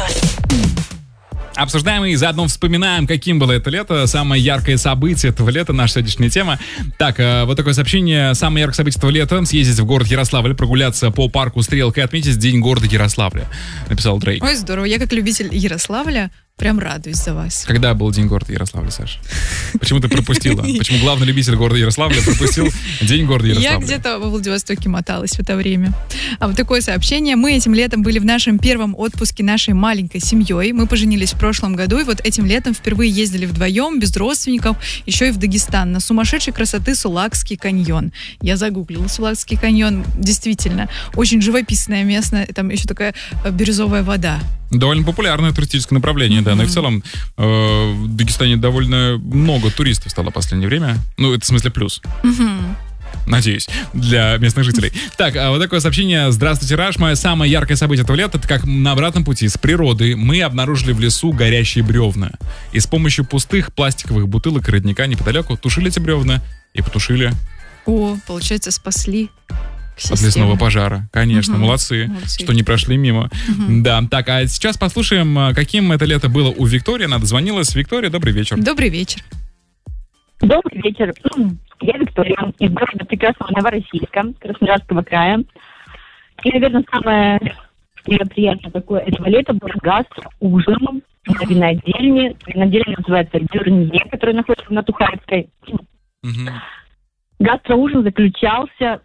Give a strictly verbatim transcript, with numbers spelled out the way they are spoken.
Обсуждаем и заодно вспоминаем, каким было это лето. Самое яркое событие этого лета, наша сегодняшняя тема. Так, вот такое сообщение. Самое яркое событие этого лета — съездить в город Ярославль, прогуляться по парку Стрелка и отметить День города Ярославля, написал Дрейк. Ой, здорово. Я как любитель Ярославля прям радуюсь за вас. Когда был День города Ярославля, Саша? Почему ты пропустила? Почему главный любитель города Ярославля пропустил День города Ярославля? Я где-то во Владивостоке моталась в это время. А вот такое сообщение. Мы этим летом были в нашем первом отпуске нашей маленькой семьей. Мы поженились в прошлом году, и вот этим летом впервые ездили вдвоем, без родственников, еще и в Дагестан, на сумасшедшей красоты Сулакский каньон. Я загуглила Сулакский каньон. Действительно, очень живописное место. Там еще такая бирюзовая вода. Довольно популярное туристическое направление, mm-hmm. да. Но и в целом э, в Дагестане довольно много туристов стало в последнее время. Ну, это в смысле плюс. Mm-hmm. Надеюсь, для местных жителей. Так, а вот такое сообщение. Здравствуйте, Раш. Мое самое яркое событие этого лета — это как на обратном пути с природы мы обнаружили в лесу горящие бревна. И с помощью пустых пластиковых бутылок и родника неподалеку тушили эти бревна и потушили. О, получается, спасли. От лесного пожара. Конечно, угу. молодцы, молодцы, что не прошли мимо. Угу. Да, так, а сейчас послушаем, каким это лето было у Виктории. Она дозвонилась. Виктория, добрый вечер. Добрый вечер. Добрый вечер. Я Виктория из города прекрасного Новороссийска, Краснодарского края. И, наверное, самое приятное такое этого лета был гастроужин на винодельне. Винодельня называется Дюрнье, которая находится на Тухаевской. Угу. Гастроужин заключался